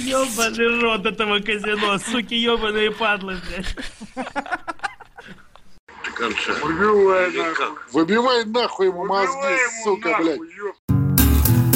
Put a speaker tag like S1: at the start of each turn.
S1: Ёбаный рот этого казино, суки ёбаные падлы, блядь.
S2: Выбивай нахуй ему мозги, сука, блядь.